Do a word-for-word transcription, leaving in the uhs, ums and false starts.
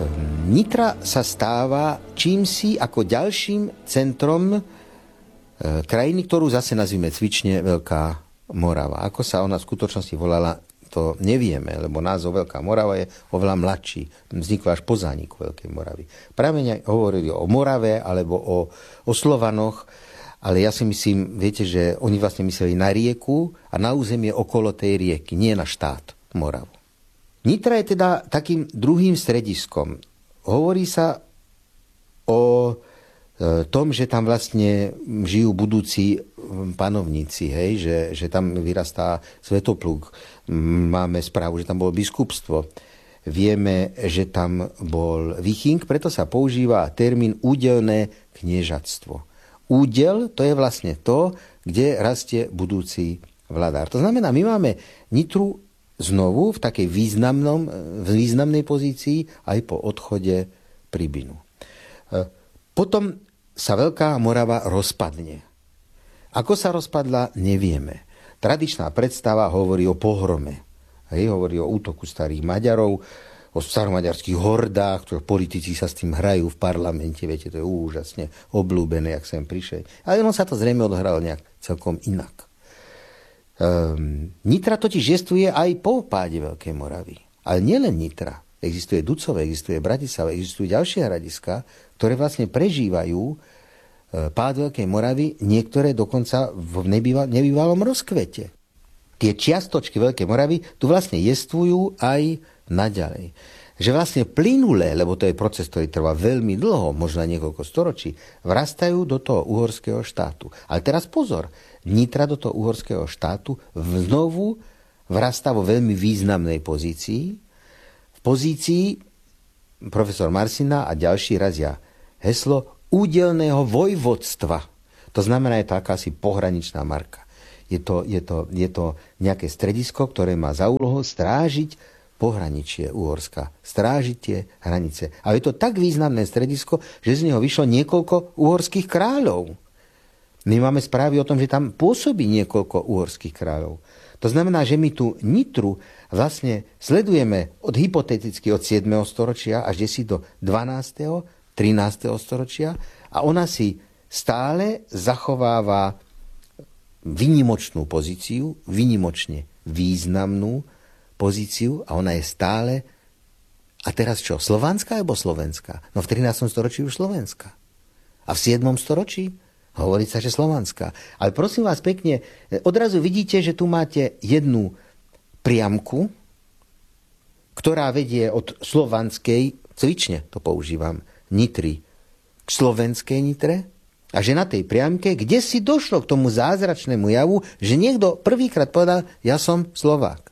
Nitra sa stáva čímsi ako ďalším centrom krajiny, ktorú zase nazvime cvične Veľká Morava. Ako sa ona v skutočnosti volala, to nevieme, lebo názov Veľká Morava je oveľa mladší. Vznikla až po zániku Veľkej Moravy. Práve hovorili o Morave alebo o, o Slovanoch, ale ja si myslím, viete, že oni vlastne mysleli na rieku a na územie okolo tej rieky, nie na štát Moravu. Nitra je teda takým druhým strediskom. Hovorí sa o tom, že tam vlastne žijú budúci panovníci, hej, že, že tam vyrastá Svetopluk. Máme správu, že tam bolo biskupstvo. Vieme, že tam bol Viking, preto sa používa termín údelné kniežatstvo. Údel, to je vlastne to, kde rastie budúci vladár. To znamená, my máme Nitru znovu v takej významnom, v významnej pozícii aj po odchode Pribinu. Potom sa Veľká Morava rozpadne. Ako sa rozpadla, nevieme. Tradičná predstava hovorí o pohrome. Hej, hovorí o útoku starých Maďarov, o staromaďarských hordách, ktoré politici sa s tým hrajú v parlamente. Viete, to je úžasne obľúbené, jak sem prišli. Ale on sa to zrejme odohralo nejak celkom inak. Um, Nitra totiž jestvuje aj po páde Veľkej Moravy. Ale nielen Nitra. Existuje Ducové, existuje Bratislava, existujú ďalšie hradiska, ktoré vlastne prežívajú pád Veľkej Moravy, niektoré dokonca v nebývalom rozkvete. Tie čiastočky Veľkej Moravy tu vlastne jestvujú aj naďalej. Že vlastne plynulé, lebo to je proces, ktorý trvá veľmi dlho, možno niekoľko storočí, vrastajú do toho uhorského štátu. Ale teraz pozor, Nitra do toho uhorského štátu znovu vrastá vo veľmi významnej pozícii, pozícii profesor Marsina a ďalší razia heslo údelného vojvodstva. To znamená, je to akási pohraničná marka. Je to, je to, je to nejaké stredisko, ktoré má za úlohu strážiť pohraničie Uhorska, strážiť tie hranice. A je to tak významné stredisko, že z neho vyšlo niekoľko uhorských kráľov. My máme správy o tom, že tam pôsobí niekoľko uhorských kráľov. To znamená, že my tú Nitru vlastne sledujeme od hypoteticky od siedmeho storočia až desi do dvanásteho trinásteho storočia a ona si stále zachováva výnimočnú pozíciu, výnimočne významnú pozíciu a ona je stále, a teraz čo, slovanská alebo slovenská? No v trinástom storočí už slovenská. A v siedmom storočí hovorí sa, že slovanská. Ale prosím vás pekne, odrazu vidíte, že tu máte jednu priamku, ktorá vedie od slovanskej, cvične to používam, Nitry, k slovenskej Nitre, a že na tej priamke, kde si došlo k tomu zázračnému javu, že niekto prvýkrát povedal, ja som Slovák.